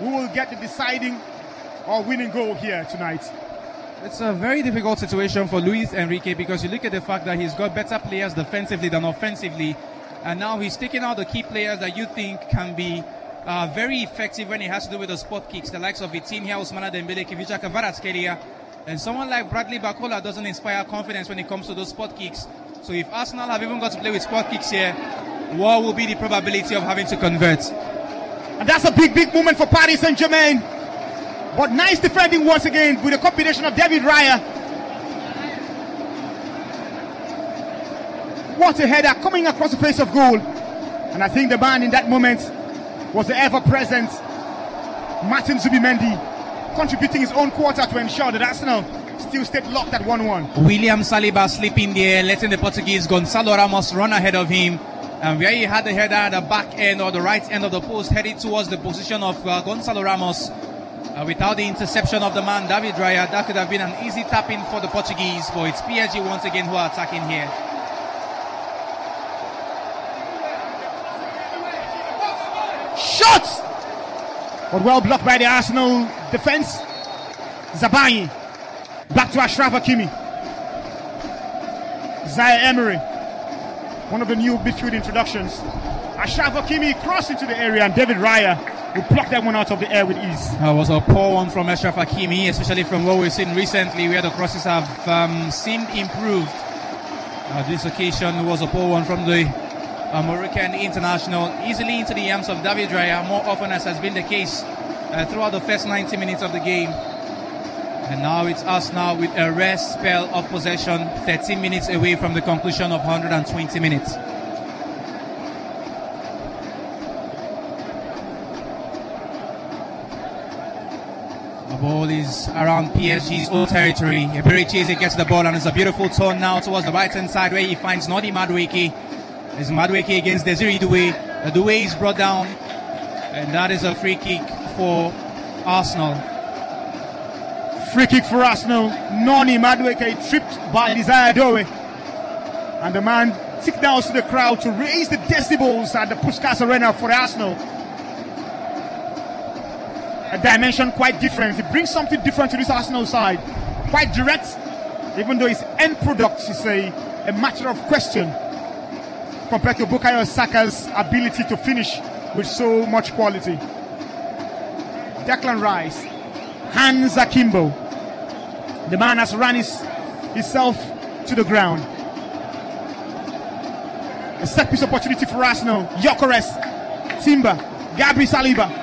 who will get the deciding or winning goal here tonight? It's a very difficult situation for Luis Enrique because you look at the fact that he's got better players defensively than offensively, and now he's taking out the key players that you think can be very effective when it has to do with the spot kicks, the likes of Vitinha, Ousmane Dembele, Kivicha Kvaratskhelia, and someone like Bradley Barcola doesn't inspire confidence when it comes to those spot kicks. So if Arsenal have even got to play with spot kicks here, what will be the probability of having to convert? And that's a big moment for Paris Saint-Germain. But nice defending once again with a combination of David Raya. What a header coming across the face of goal. And I think the man in that moment was the ever-present Martin Zubimendi, contributing his own quarter to ensure that Arsenal still stayed locked at 1-1. William Saliba slipping there, letting the Portuguese Gonçalo Ramos run ahead of him. And where he had the header at the back end or the right end of the post, headed towards the position of Gonçalo Ramos. Without the interception of the man David Raya, that could have been an easy tap-in for the Portuguese, but it's PSG once again who are attacking here. Shots! But well blocked by the Arsenal defense. Zabanyi back to Achraf Hakimi. Zaire Emery, one of the new midfield introductions. Achraf Hakimi crossed into the area, and David Raya will block that one out of the air with ease. That was a poor one from Achraf Hakimi, especially from what we've seen recently where the crosses have seemed improved. This occasion was a poor one from the Moroccan international, easily into the arms of David Raya, more often as has been the case throughout the first 90 minutes of the game. And now it's us now with a rest spell of possession, 13 minutes away from the conclusion of 120 minutes. The ball is around PSG's own territory. Eberechi gets the ball and it's a beautiful turn now towards the right hand side where he finds Noni Madueke. It's Madueke against Desiree Doué. Doué is brought down, and that is a free kick for Arsenal. Free kick for Arsenal. Noni Madueke tripped by Desire Doué, and the man signals to the crowd to raise the decibels at the Puskas Arena for Arsenal. A dimension quite different. It brings something different to this Arsenal side. Quite direct, even though its end product is a matter of question compared to Bukayo Saka's ability to finish with so much quality. Declan Rice, Hans Akimbo. The man has run himself to the ground. A set piece opportunity for Arsenal. Gyökeres, Timber, Gabri Saliba.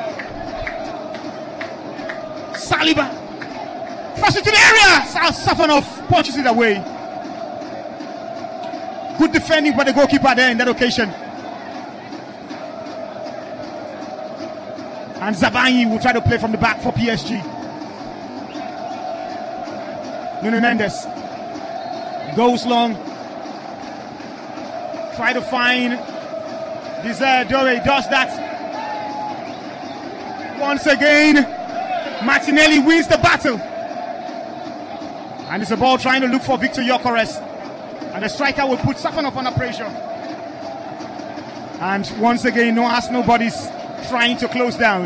Saliba crosses to the area. Safanov punches it away. Good defending by the goalkeeper there in that occasion. And Zabanyi will try to play from the back for PSG. Nuno Mendes goes long. Try to find Desire Doué. Does that. Once again, Martinelli wins the battle. And it's a ball trying to look for Victor Gyökeres. And the striker will put Safanov under pressure. And once again, no Arsenal bodies trying to close down.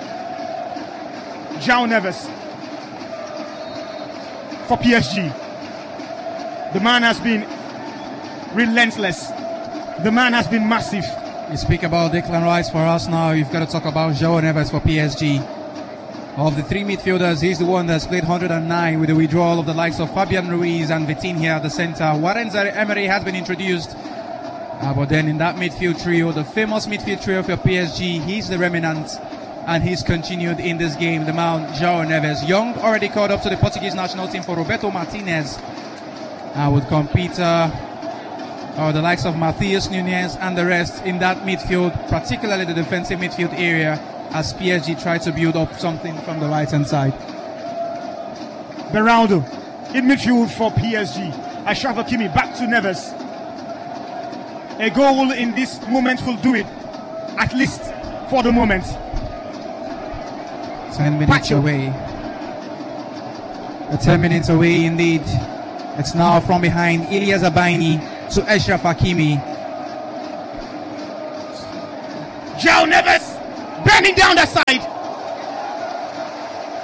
João Neves for PSG. The man has been relentless. The man has been massive. You speak about Declan Rice for us now. You've got to talk about João Neves for PSG. Of the three midfielders, he's the one that's played 109 with the withdrawal of the likes of Fabian Ruiz and Vitinha at the centre. Warren Zaire-Emery has been introduced. But then in that midfield trio, the famous midfield trio for PSG, he's the remnant. And he's continued in this game, the man João Neves. Young already called up to the Portuguese national team for Roberto Martinez. Would compete the likes of Matheus Nunes and the rest in that midfield, particularly the defensive midfield area, as PSG try to build up something from the right hand side. Beraldo in midfield for PSG. Achraf Hakimi back to Neves. A goal in this moment will do it, at least for the moment. 10 minutes away. 10 minutes away indeed. It's now from behind Ilya Zabanyi to Achraf Hakimi. João Neves bending down that side.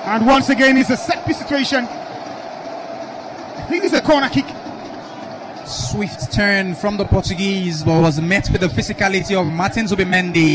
And once again, it's a set piece situation. I think it's a corner kick. Swift turn from the Portuguese, but was met with the physicality of Martin Zubimendi.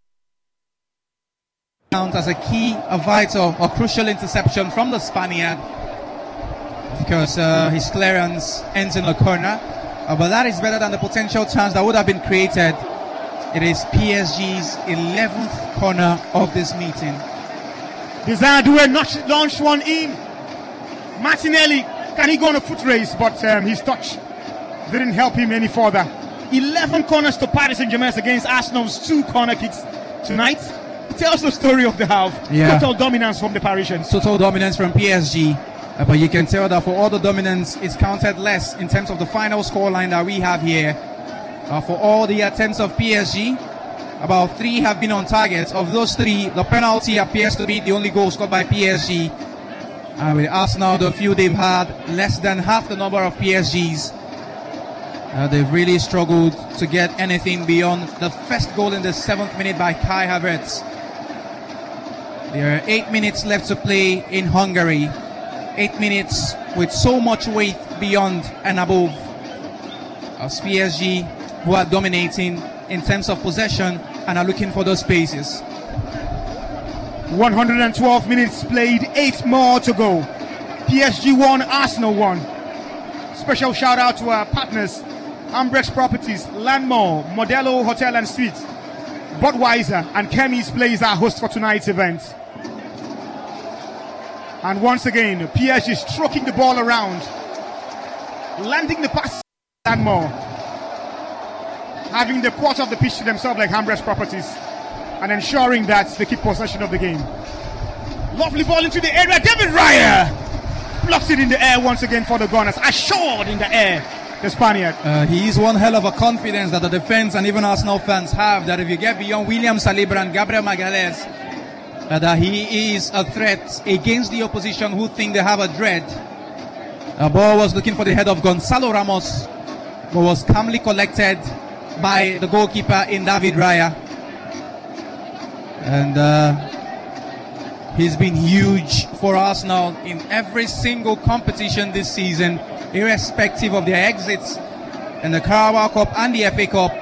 Count as a key, a vital, or crucial interception from the Spaniard. Of course, his clearance ends in a corner, but that is better than the potential chance that would have been created. It is PSG's 11th corner of this meeting. Desire Doué launched one in. Martinelli, can he go on a foot race? But his touch didn't help him any further. 11 corners to Paris Saint-Germain against Arsenal's 2 corner kicks tonight. It tells the story of the half. Yeah. Total dominance from the Parisians. Total dominance from PSG. But you can tell that for all the dominance, it's counted less in terms of the final scoreline that we have here. For all the attempts of PSG, about 3 have been on target. Of those 3, the penalty appears to be the only goal scored by PSG. And with Arsenal, the few they've had, less than half the number of PSGs. They've really struggled to get anything beyond the first goal in the 7th minute by Kai Havertz. There are 8 minutes left to play in Hungary. 8 minutes with so much weight beyond and above. As PSG, who are dominating in terms of possession and are looking for those spaces. 112 minutes played, 8 more to go. PSG won, Arsenal won. Special shout out to our partners, Ambrex Properties, Landmore, Modelo Hotel and Suites, Budweiser and Kemi's Place are host for tonight's event. And once again, PSG stroking the ball around, landing the pass Landmore, having the quarter of the pitch to themselves like Ambrex Properties, and ensuring that they keep possession of the game. Lovely ball into the area. David Raya blocks it in the air once again for the Gunners. Assured in the air, the Spaniard. He is one hell of a confidence that the defense and even Arsenal fans have, that if you get beyond William Saliba and Gabriel Magalhaes, that he is a threat against the opposition who think they have a dread. The ball was looking for the head of Gonzalo Ramos, but was calmly collected by the goalkeeper in David Raya. And he's been huge for Arsenal in every single competition this season, irrespective of their exits in the Carabao Cup and the FA Cup.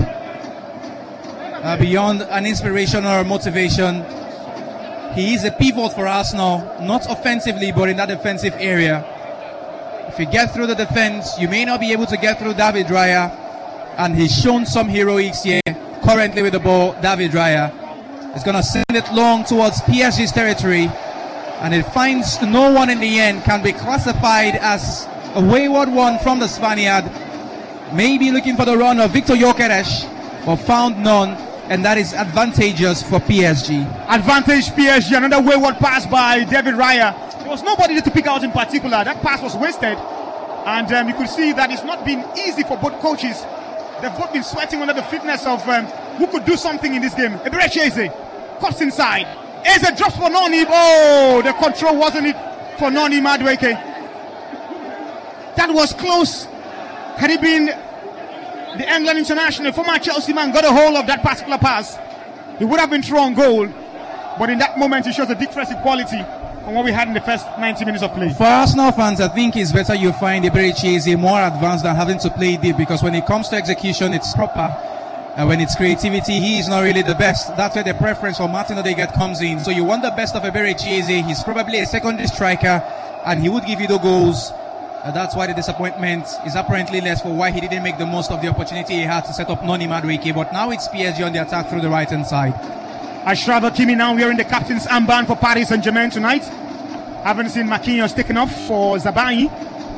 Beyond an inspiration or motivation, he is a pivot for Arsenal, not offensively but in that defensive area. If you get through the defense, you may not be able to get through David Raya, and he's shown some heroics here. Currently with the ball, David Raya is going to send it long towards PSG's territory, and it finds no one in the end. Can be classified as a wayward one from the Spaniard, maybe looking for the run of Victor Gyökeres, but found none, and that is advantageous for PSG. Advantage PSG, another wayward pass by David Raya. There was nobody to pick out in particular. That pass was wasted, and you could see that it's not been easy for both coaches. They've both been sweating under the fitness of who could do something in this game. Eberechi Eze cuts inside. Eze drops for Noni. Oh, the control wasn't it for Noni Madueke. That was close. Had it been the England international, former Chelsea man, got a hold of that particular pass, he would have been thrown goal. But in that moment, he shows a difference in quality from what we had in the first 90 minutes of play. For Arsenal fans, I think it's better you find Eberechi Eze more advanced than having to play deep, because when it comes to execution, it's proper. And when it's creativity, he is not really the best. That's where the preference for Martin Odegaard comes in. So you want the best of Eberechi Eze. He's probably a secondary striker, and he would give you the goals. That's why the disappointment is apparently less for why he didn't make the most of the opportunity he had to set up Noni Madueke. But now it's PSG on the attack through the right-hand side. Achraf Hakimi now wearing the captain's armband for Paris Saint-Germain tonight. Haven't seen Marquinhos taken off for Zabanyi.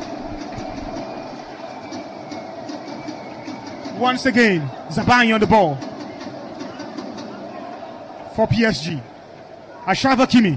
Once again, Zabanyi on the ball for PSG. Achraf Hakimi.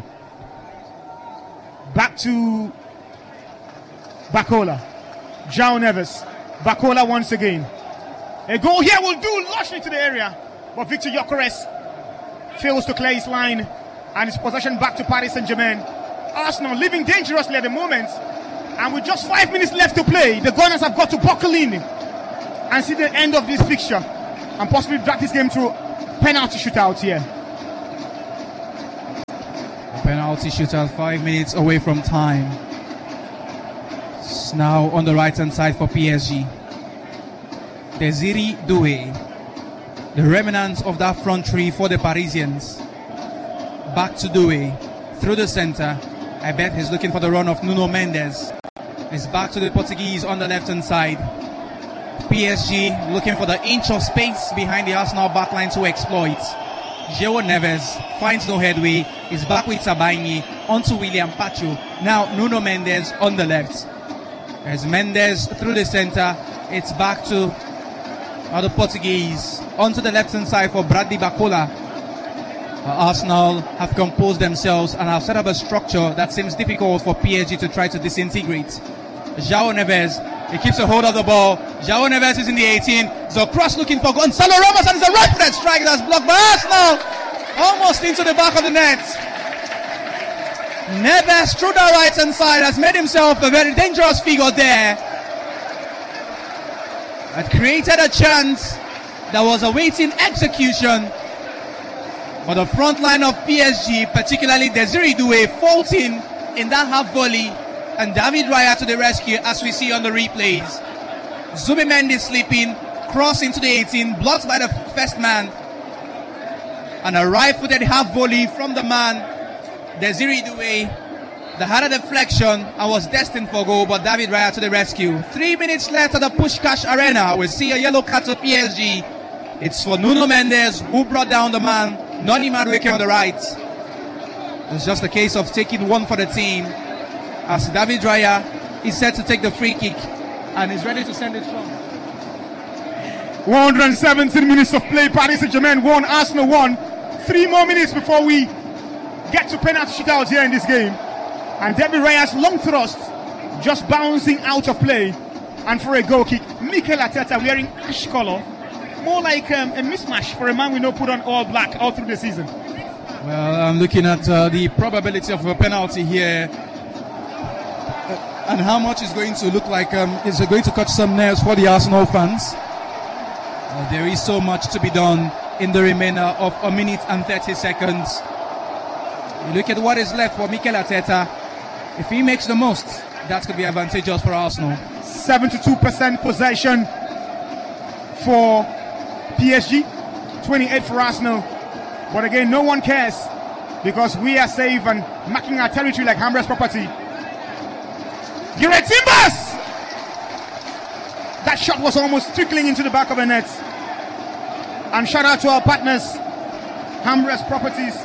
Back to Bakola. João Neves. Bakola once again. A goal here will do, launch into the area. But Victor Gyökeres fails to clear his line, and his possession back to Paris Saint-Germain. Arsenal living dangerously at the moment, and with just 5 minutes left to play, the Gunners have got to buckle in and see the end of this fixture and possibly drag this game to penalty shootout here. Penalty shootout 5 minutes away from time. It's now on the right hand side for PSG. Desiree Doué, the remnants of that front three for the Parisians. Back to Doué, through the center. I bet he's looking for the run of Nuno Mendes. It's back to the Portuguese on the left hand side. PSG looking for the inch of space behind the Arsenal backline to exploit. João Neves finds no headway. He's back with Sabaini onto William Pacho. Now Nuno Mendes on the left. There's Mendes through the center. It's back to the Portuguese onto the left hand side for Bradley Bacola. Arsenal have composed themselves and have set up a structure that seems difficult for PSG to try to disintegrate. João Neves, he keeps a hold of the ball. João Neves is in the 18. There's a cross looking for Gonzalo Ramos, and it's a right-footed strike that's blocked by Arsenal. Almost into the back of the net. Neves through the right-hand side has made himself a very dangerous figure there. Had created a chance that was awaiting execution. But the front line of PSG, particularly Desiree Doué, faulting in that half volley, and David Raya to the rescue as we see on the replays. Zubimendi sleeping, cross into the 18, blocked by the first man, and a right-footed half volley from the man Desiree Doué that had a deflection and was destined for goal, but David Raya to the rescue. 3 minutes left at the Puskás Arena. We see a yellow card to PSG. It's for Nuno Mendes, who brought down the man Noni Madueke on the right. It's just a case of taking one for the team, as David Raya is set to take the free kick and is ready to send it from. 117 minutes of play. Paris Saint-Germain 1, Arsenal 1. 3 more minutes before we get to penalty shootout here in this game. And David Raya's long thrust just bouncing out of play. And for a goal kick, Mikel Arteta wearing ash color. More like a mismatch for a man we know put on all black all through the season. Well, I'm looking at the probability of a penalty here, and how much is going to look like is going to catch some nerves for the Arsenal fans. There is so much to be done in the remainder of a minute and 30 seconds. You look at what is left for Mikel Arteta. If he makes the most, that could be advantageous for Arsenal. 72% possession for PSG, 28 for Arsenal. But again, no one cares because we are safe and marking our territory like Hambra's property. Gareth Timbers! That shot was almost trickling into the back of the net. And shout out to our partners, Hambra's Properties.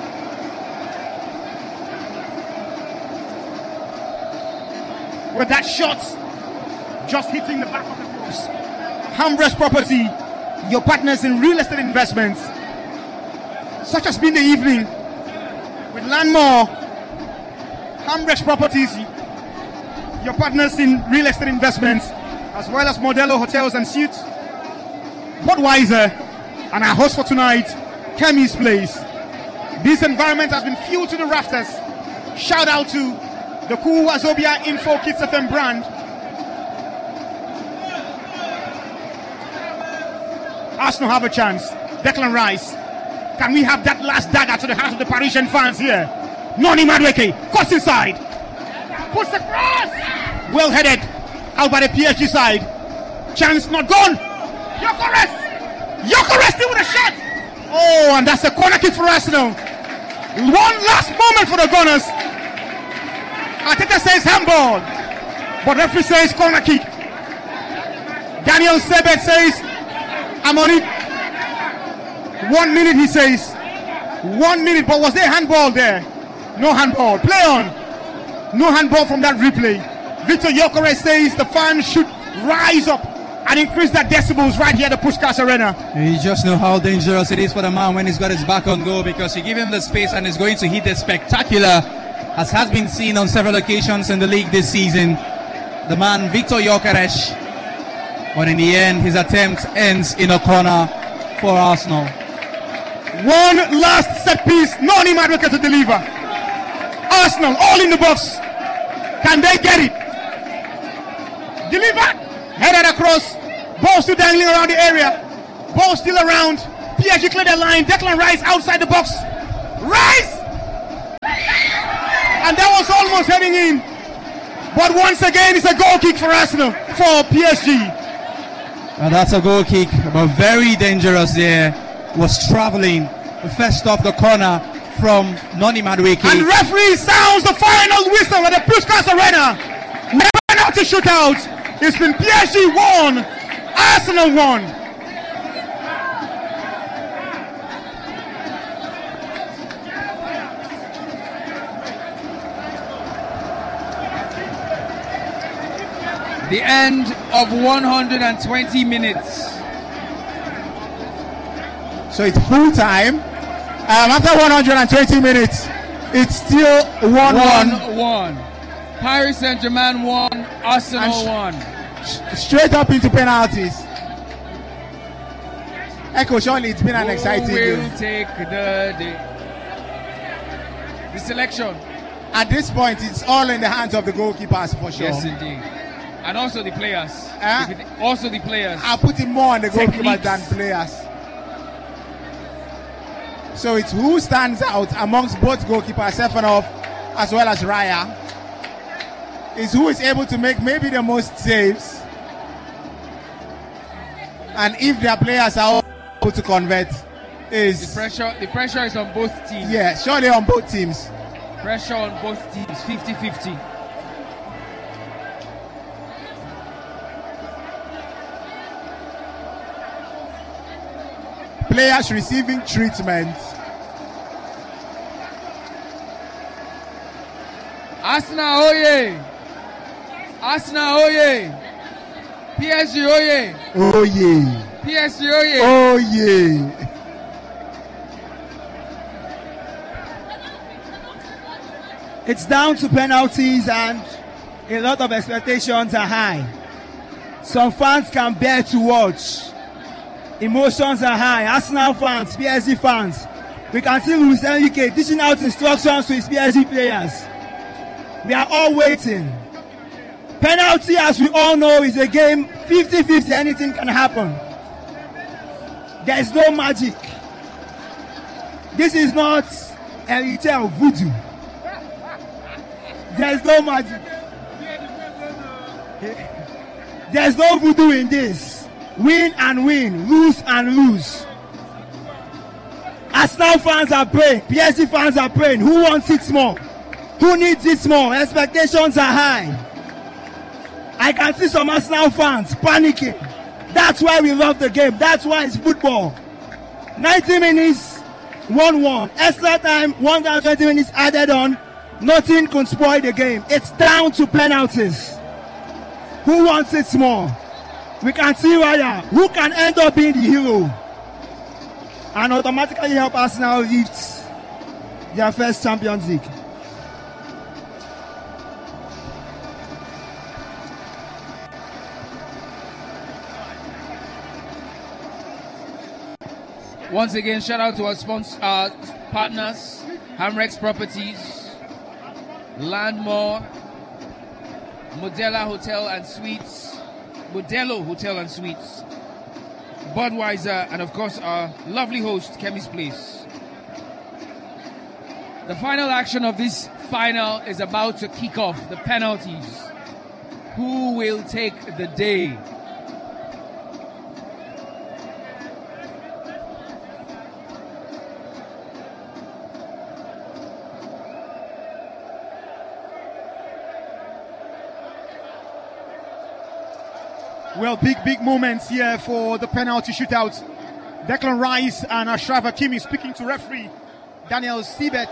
With that shot just hitting the back of the post. Hambra's Property, your partners in real estate investments. Such has been the evening with Landmore, Hambra's Properties, your partners in real estate investments, as well as Modelo Hotels and Suites, Budweiser, and our host for tonight, Kemi's Place. This environment has been fueled to the rafters. Shout out to the cool Wazobia Info Kids FM brand. Arsenal have a chance. Declan Rice. Can we have that last dagger to the heart of the Parisian fans here? Noni Madueke cuts inside. Puts the cross. Well headed out by the PSG side. Chance not gone. Gyökeres still with a shot. Oh, and that's a corner kick for Arsenal. One last moment for the Gunners. Arteta says handball, but referee says corner kick. Daniel Sebet says I'm on it. 1 minute, he says. 1 minute, but was there handball there? No handball. Play on. No handball from that replay. Victor Gyökeres says the fans should rise up and increase their decibels right here at the Puskás Arena. You just know how dangerous it is for the man when he's got his back on goal, because you give him the space and he's going to hit the spectacular, as has been seen on several occasions in the league this season. The man Victor Gyökeres. But in the end, his attempt ends in a corner for Arsenal. One last set piece, Noni Madueke to deliver. Arsenal all in the box. Can they get it? Delivered. Headed across. Ball still dangling around the area. Ball still around. PSG clear the line. Declan Rice outside the box. Rice! And that was almost heading in. But once again, it's a goal kick for Arsenal, for PSG. And that's a goal kick, but very dangerous there. Was traveling first off the corner from Noni Madueke. And referee sounds the final whistle at the Puskas Arena. Penalty shootout. It's been PSG 1, Arsenal 1. The end of 120 minutes. So it's full time. After 120 minutes, it's still 1-1. 1-1. Paris Saint-Germain 1, Arsenal 1. Straight up into penalties. Echo, surely it's been an exciting Who will game. take the selection? At this point, it's all in the hands of the goalkeepers for sure. Yes, indeed. And also the players. Huh? Also the players. I'll put it more on the goalkeepers Techniques. than players. So it's who stands out amongst both goalkeepers, Stefanov as well as Raya. Is who is able to make maybe the most saves. And if their players are able to convert, is The pressure is on both teams. yeah, surely on both teams. Pressure on both teams, 50-50. Players receiving treatment. Arsenal, oye! Arsenal, oye! PSG, oye! Oh yeah. PSG, oye! Oh yeah. It's down to penalties and a lot of expectations are high. Some fans can bear to watch. Emotions are high. Arsenal fans, PSG fans. We can see Luis Enrique dishing out instructions to his PSG players. They are all waiting. Penalty, as we all know, is a game 50-50. Anything can happen. There is no magic. This is not a retail voodoo. There is no magic. There is no voodoo in this. Win and win, lose and lose. Arsenal fans are praying, PSG fans are praying. Who wants it more? Who needs it more? Expectations are high. I can see some Arsenal fans panicking. That's why we love the game. That's why it's football. 90 minutes, 1-1. Extra time, 120 minutes added on. Nothing can spoil the game. It's down to penalties. Who wants it more? We can see Raya, who can end up being the hero and automatically help Arsenal reach their first Champions League. Once again, shout out to our partners, Hamrex Properties, Landmore, Modelo Hotel and Suites, Budweiser, and of course our lovely host, Kemi's Place. The final action of this final is about to kick off, the penalties. Who will take the day? Well, big moments here for the penalty shootout. Declan Rice and Ashraf Hakimi speaking to referee Daniel Siebert.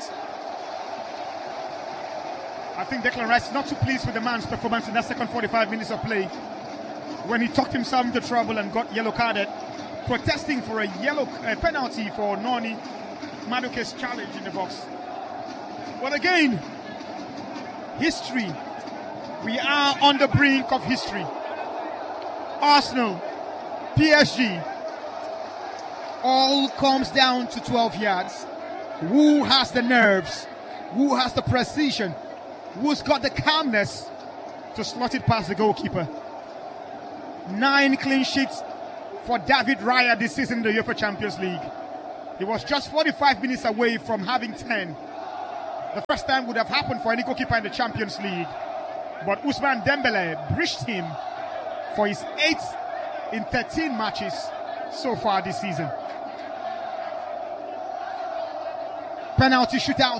I think Declan Rice is not too pleased with the man's performance in that second 45 minutes of play when he talked himself into trouble and got yellow carded, protesting for a penalty for Noni Madueke's challenge in the box. But again, history. We are on the brink of history. Arsenal, PSG, all comes down to 12 yards. Who has the nerves? Who has the precision? Who's got the calmness to slot it past the goalkeeper? 9 clean sheets for David Raya this season in the UEFA Champions League. He was just 45 minutes away from having 10. The first time would have happened for any goalkeeper in the Champions League. But Ousmane Dembele breached him for his 8th in 13 matches so far this season. Penalty shootout.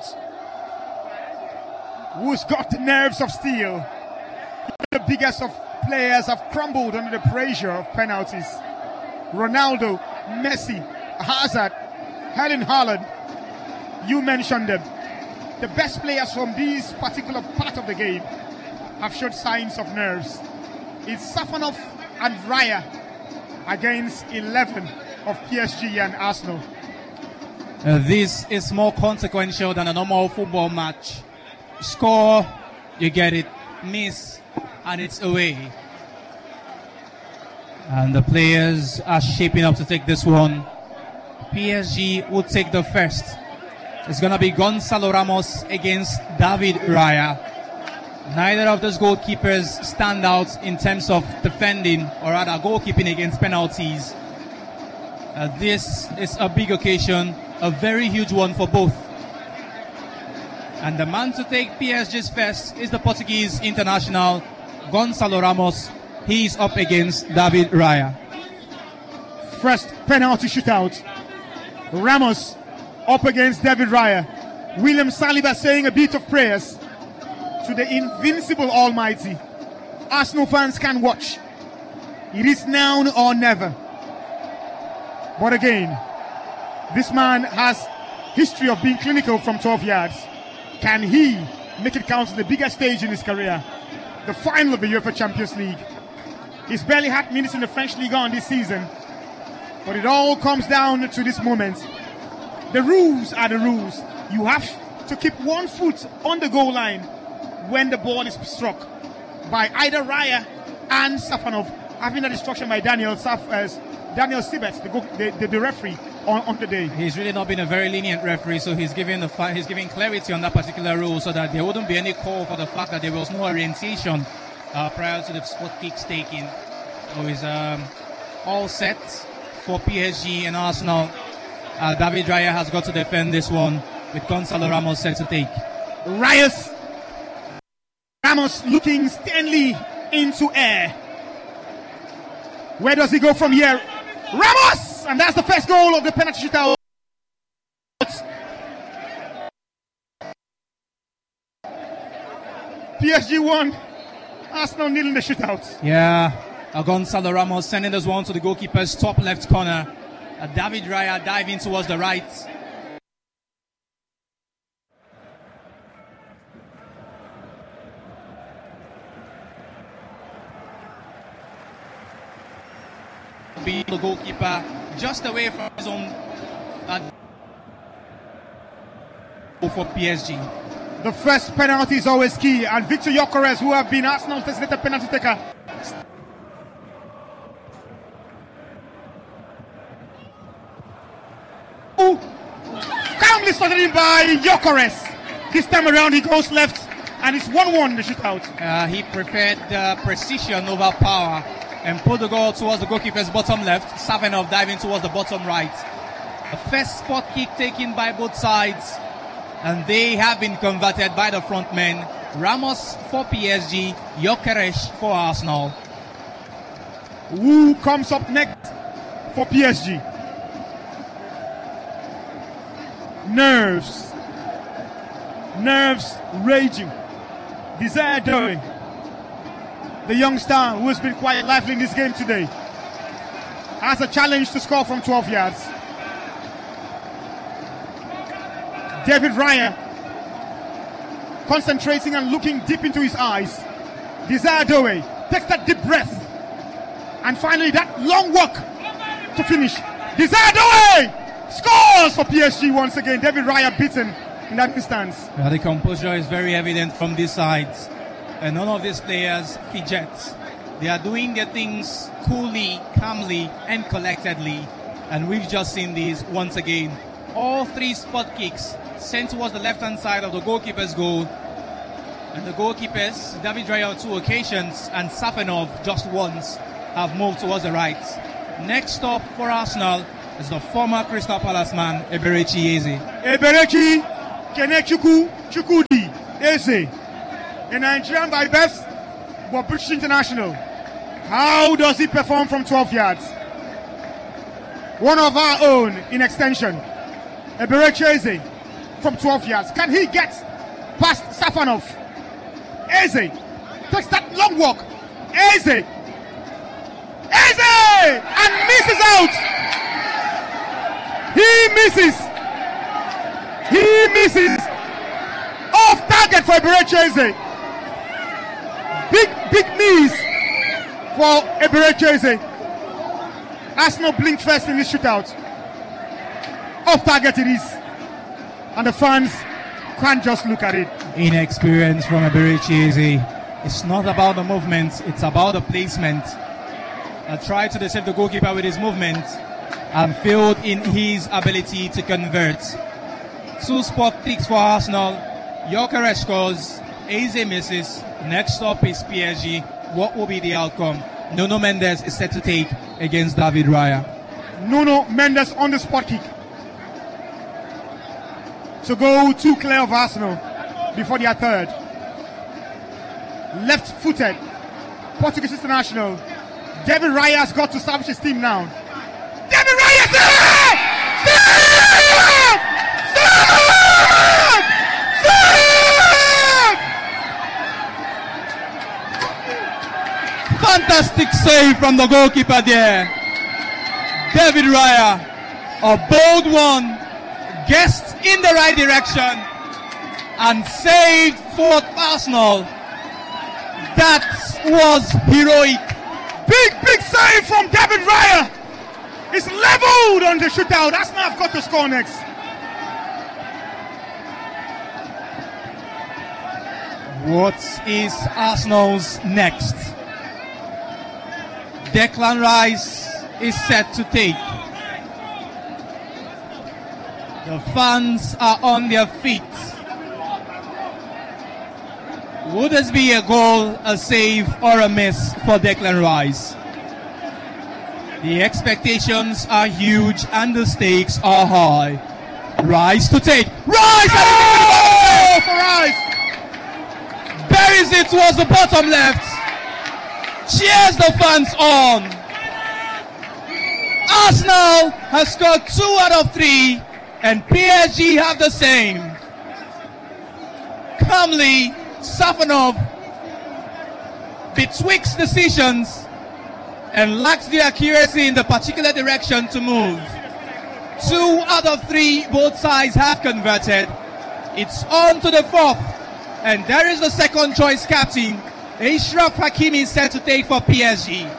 Who's got the nerves of steel? The biggest of players have crumbled under the pressure of penalties. Ronaldo, Messi, Hazard, Erling Haaland. You mentioned them. The best players from this particular part of the game have showed signs of nerves. It's Safanov and Raya against 11 of PSG and Arsenal. This is more consequential than a normal football match. Score, you get it. Miss, and it's away. And the players are shaping up to take this one. PSG will take the first. It's going to be Gonzalo Ramos against David Raya. Neither of those goalkeepers stand out in terms of defending, or rather goalkeeping against penalties. This is a big occasion, a very huge one for both. And the man to take PSG's first is the Portuguese international, Gonzalo Ramos. He's up against David Raya. First penalty shootout. Ramos up against David Raya. William Saliba saying a bit of prayers to the invincible Almighty. Arsenal fans can watch. It is now or never. But again, this man has history of being clinical from 12 yards. Can he make it count on the biggest stage in his career? The final of the UEFA Champions League. He's barely had minutes in the French Ligue 1 this season. But it all comes down to this moment. The rules are the rules. You have to keep one foot on the goal line when the ball is struck by either Raya and Safanov, having a destruction by Daniel Sibet, the referee on the day. He's really not been a very lenient referee, so he's giving clarity on that particular rule, so that there wouldn't be any call for the fact that there was no orientation prior to the spot kicks taken. So he's all set for PSG and Arsenal. David Raya has got to defend this one with Gonzalo Ramos set to take. Ramos looking sternly into air. Where does he go from here? Ramos! And that's the first goal of the penalty shootout. PSG won. Arsenal nil in the shootout. Yeah, Gonzalo Ramos sending this one to the goalkeeper's top left corner. David Raya diving towards the right. Be the goalkeeper just away from his own for PSG. The first penalty is always key, and Victor Gyökeres, who have been Arsenal's designated penalty taker, calmly started in by Gyökeres. This time around he goes left, and it's 1-1 in the shootout. He preferred precision over power and put the goal towards the goalkeeper's bottom left. Safanov diving towards the bottom right. The first spot kick taken by both sides, and they have been converted by the front men. Ramos for PSG, Gyökeres for Arsenal. Who comes up next for PSG? Nerves raging. Desire Doe, the young star who has been quite lively in this game today, has a challenge to score from 12 yards. David Raya concentrating and looking deep into his eyes. Desire Doe takes that deep breath, and finally that long walk to finish. Desire Doe scores for PSG once again. David Raya beaten in that instance. Yeah, the composure is very evident from these sides, and none of these players fidget. They are doing their things coolly, calmly, and collectedly, and we've just seen these once again. All three spot kicks sent towards the left-hand side of the goalkeeper's goal, and the goalkeepers, David Raya on 2 occasions and Safanov just once, have moved towards the right. Next stop for Arsenal is the former Crystal Palace man, Eberechi Eze. Eberechi Kenechukwu Chukwudi Eze, a Nigerian by birth, but British international. How does he perform from 12 yards? One of our own in extension, Eberechi Eze from 12 yards. Can he get past Safanov? Eze takes that long walk. Eze! And misses out! He misses! Off target for Eberechi Eze. Big miss for Eberechi Eze. Arsenal blinked first in this shootout. Off target it is. And the fans can't just look at it. Inexperience from Eberechi Eze. It's not about the movement, it's about the placement. Tried to deceive the goalkeeper with his movement and failed in his ability to convert. 2 spot kicks for Arsenal. Gyökeres scores, Eze misses. Next up is PSG. What will be the outcome? Nuno Mendes is set to take against David Raya. Nuno Mendes on the spot kick to go too clear of Arsenal before their third. Left-footed Portuguese international David Raya has got to establish his team now. David Raya, save! Fantastic save from the goalkeeper there. David Raya, a bold one, guessed in the right direction and saved for Arsenal. That was heroic. Big save from David Raya. It's leveled on the shootout. Arsenal have got to score next. What is Arsenal's next? Declan Rice is set to take. The fans are on their feet. Would this be a goal, a save, or a miss for Declan Rice? The expectations are huge and the stakes are high. Rice to take. Rice! Oh, for Rice! Buries it towards the bottom left. Cheers the fans on. Arsenal has scored 2 out of 3 and PSG have the same. Calmly, Safanov betwixt decisions and lacks the accuracy in the particular direction to move. 2 out of 3, both sides have converted. It's on to the 4th, and there is the second choice captain, Achraf Hakimi, set to take for PSG.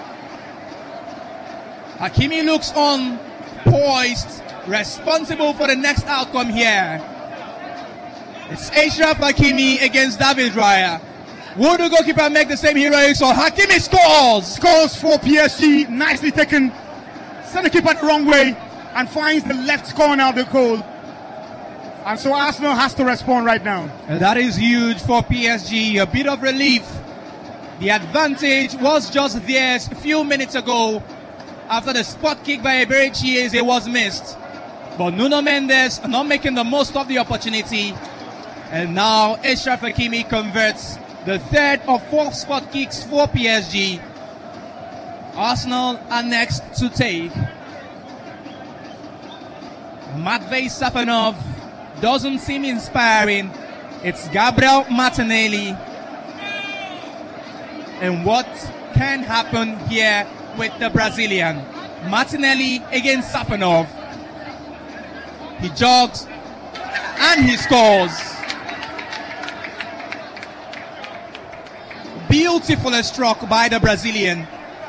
Hakimi looks on, poised, responsible for the next outcome here. It's Achraf Hakimi against David Raya. Will the goalkeeper make the same heroics, or Hakimi scores? Scores for PSG, nicely taken. Send the keeper the wrong way and finds the left corner of the goal. And so Arsenal has to respond right now. And that is huge for PSG, a bit of relief. The advantage was just theirs a few minutes ago after the spot kick by Eberechi Eze was missed. But Nuno Mendes not making the most of the opportunity. And now Achraf Hakimi converts the 3rd of 4 spot kicks for PSG. Arsenal are next to take. Matvei Safanov doesn't seem inspiring. It's Gabriel Martinelli. And what can happen here with the Brazilian? Martinelli against Safanov. He jogs and he scores. Beautifully struck by the Brazilian.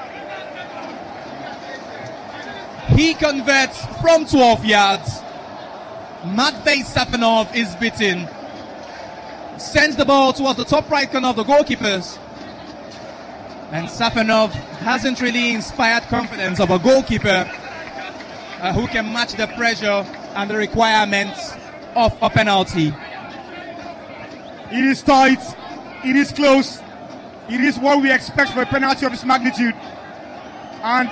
He converts from 12 yards. Matvei Safanov is beaten. Sends the ball towards the top right corner of the goalkeepers. And Safanov hasn't really inspired confidence of a goalkeeper who can match the pressure and the requirements of a penalty. It is tight. It is close. It is what we expect for a penalty of this magnitude. And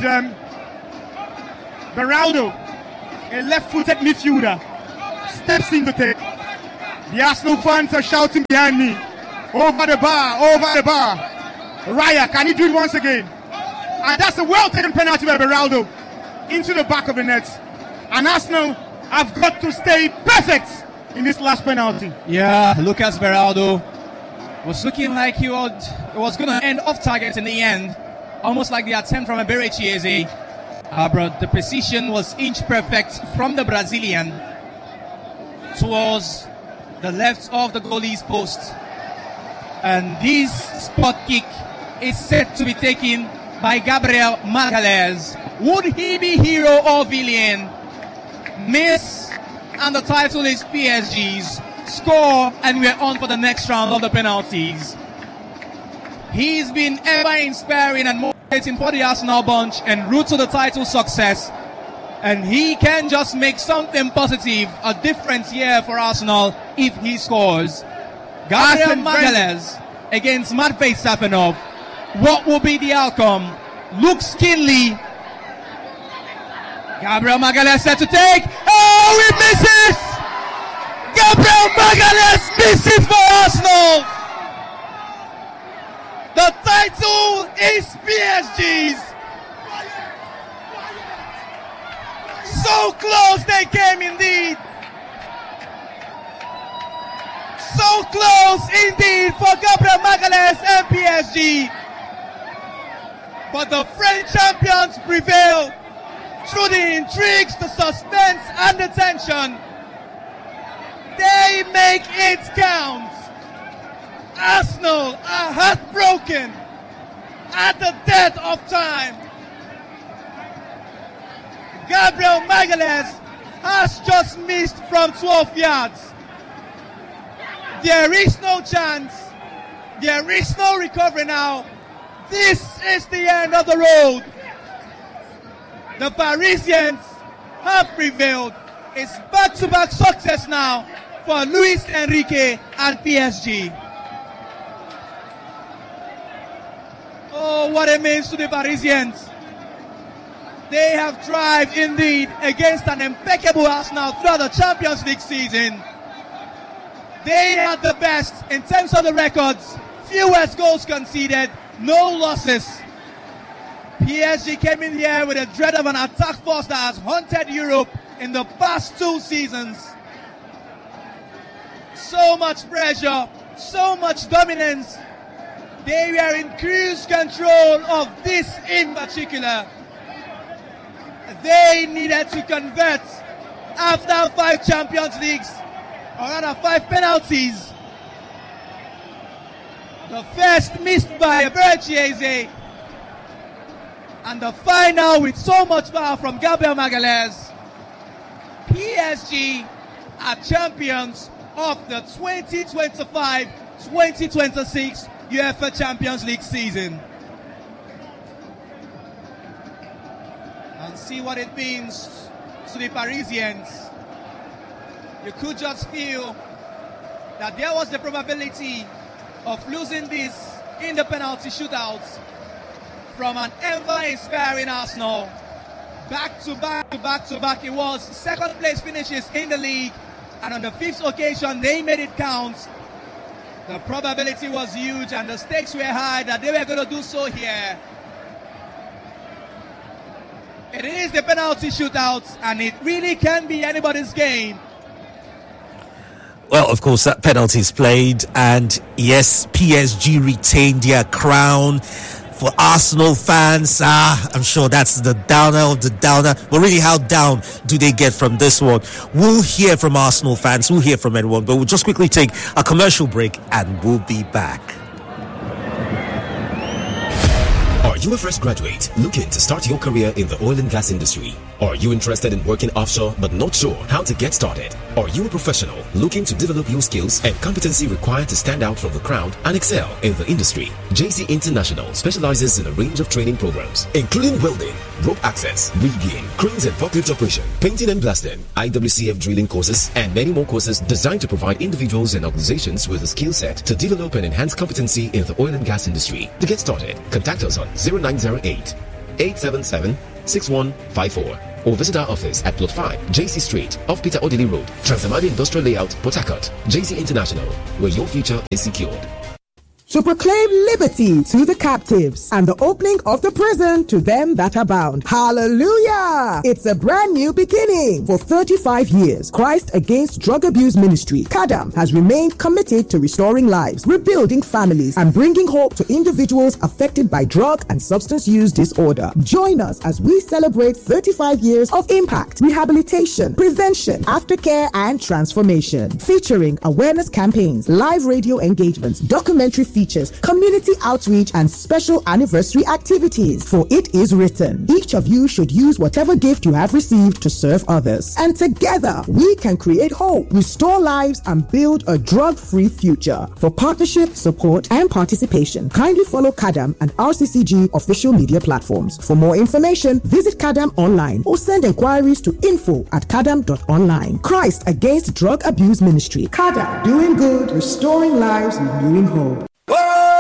Beraldo, a left-footed midfielder, steps in to take. The Arsenal fans are shouting behind me. Over the bar, over the bar. Raya, can he do it once again? And that's a well-taken penalty by Beraldo into the back of the net. And Arsenal have got to stay perfect in this last penalty. Yeah, Lucas Beraldo was looking like it was going to end off target in the end. Almost like the attempt from Ebere Chieze. But the precision was inch perfect from the Brazilian towards the left of the goalie's post. And this spot kick is set to be taken by Gabriel Magalhães. Would he be hero or villain? Miss, and the title is PSG's. Score, and we're on for the next round of the penalties. He's been ever inspiring and motivating for the Arsenal bunch en route to the title success. And he can just make something positive, a difference here for Arsenal if he scores. Gabriel Magalhães against Matvei Safanov. What will be the outcome? Luke Skinley. Gabriel Magalhães set to take. Oh, he misses! Gabriel Magalhães misses for Arsenal! The title is PSG's. So close they came indeed. So close indeed for Gabriel Magalhães and PSG. But the French champions prevail through the intrigues, the suspense and the tension. They make it count. Arsenal are heartbroken at the death of time. Gabriel Magalhães has just missed from 12 yards. There is no chance. There is no recovery now. This is the end of the road. The Parisians have prevailed. It's back-to-back success now for Luis Enrique and PSG. Oh, what it means to the Parisians. They have thrived indeed against an impeccable Arsenal throughout the Champions League season. They are the best in terms of the records. Fewest goals conceded, no losses. PSG came in here with a dread of an attack force that has haunted Europe in the past 2 seasons. So much pressure, so much dominance. They were in cruise control of this in particular. They needed to convert after 5 Champions Leagues, or rather 5 penalties. The first missed by Berchiese, and the final with so much power from Gabriel Magalhães. PSG are champions of the 2025-2026 UEFA Champions League season. And see what it means to the Parisians. You could just feel that there was the probability of losing this in the penalty shootouts from an ever-inspiring Arsenal. Back to back to back to back it was. Second place finishes in the league, and on the 5th occasion they made it count. The probability was huge and the stakes were high that they were going to do so here. It is the penalty shootouts, and it really can be anybody's game. Well, of course, that penalty is played, and yes, PSG retained their crown. For Arsenal fans, I'm sure that's the downer of the downer. But really, how down do they get from this one? We'll hear from Arsenal fans, we'll hear from everyone, but we'll just quickly take a commercial break and we'll be back. Are you a fresh graduate looking to start your career in the oil and gas industry? Are you interested in working offshore but not sure how to get started? Are you a professional looking to develop your skills and competency required to stand out from the crowd and excel in the industry? JC International specializes in a range of training programs, including welding, rope access, rigging, cranes and forklift operation, painting and blasting, IWCF drilling courses, and many more courses designed to provide individuals and organizations with a skill set to develop and enhance competency in the oil and gas industry. To get started, contact us on 0908 877 6154 or visit our office at Plot 5, JC Street, off Peter Odili Road, Transamadi Industrial Layout, Port Harcourt. JC International, where your future is secured. To proclaim liberty to the captives and the opening of the prison to them that are bound. Hallelujah! It's a brand new beginning. For 35 years, Christ Against Drug Abuse Ministry, CADAM, has remained committed to restoring lives, rebuilding families, and bringing hope to individuals affected by drug and substance use disorder. Join us as we celebrate 35 years of impact, rehabilitation, prevention, aftercare, and transformation. Featuring awareness campaigns, live radio engagements, documentary features, community outreach, and special anniversary activities. For it is written, each of you should use whatever gift you have received to serve others. And together, we can create hope, restore lives, and build a drug-free future. For partnership, support, and participation, kindly follow CADAM and RCCG official media platforms. For more information, visit CADAM online or send inquiries to info@cadam.online. Christ Against Drug Abuse Ministry. CADAM, doing good, restoring lives, renewing hope.